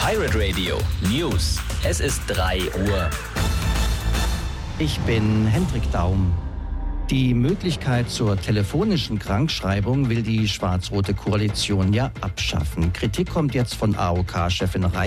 Pirate Radio News. Es ist 3 Uhr. Ich bin Hendrik Daum. Die Möglichkeit zur telefonischen Krankschreibung will die schwarz-rote Koalition ja abschaffen. Kritik kommt jetzt von AOK-Chefin